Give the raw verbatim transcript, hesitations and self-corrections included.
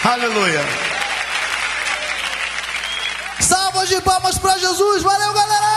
Aleluia. Salvas de palmas para Jesus. Valeu, galera!